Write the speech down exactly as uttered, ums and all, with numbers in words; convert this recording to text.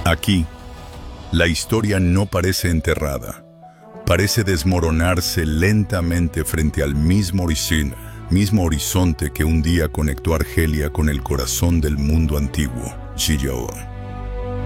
Aquí, la historia no parece enterrada. Parece desmoronarse lentamente frente al mismo horizonte, mismo horizonte que un día conectó a Argelia con el corazón del mundo antiguo, Gillo.